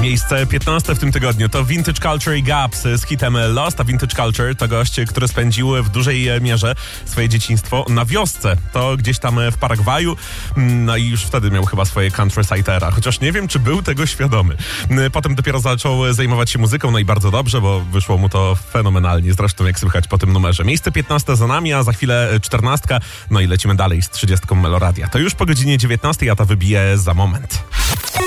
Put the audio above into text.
Miejsce 15 w tym tygodniu to Vintage Culture i Gaps z hitem Lost, a Vintage Culture to gość, który spędził w dużej mierze swoje dzieciństwo na wiosce. To gdzieś tam w Paragwaju, no i już wtedy miał chyba swoje countrysidera, chociaż nie wiem, czy był tego świadomy. Potem dopiero zaczął zajmować się muzyką, no i bardzo dobrze, bo wyszło mu to fenomenalnie, zresztą jak słychać po tym numerze. Miejsce 15 za nami, a za chwilę 14, no i lecimy dalej z 30 Meloradia. To już po godzinie 19, a ta wybije za moment.